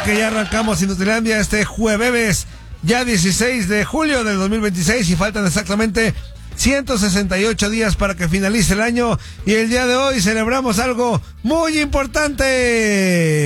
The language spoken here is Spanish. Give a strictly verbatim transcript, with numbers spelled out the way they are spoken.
que ya arrancamos Inutilandia este jueves, ya dieciséis de julio del dos mil veintiséis, y faltan exactamente ciento sesenta y ocho días para que finalice el año, y el día de hoy celebramos algo muy importante.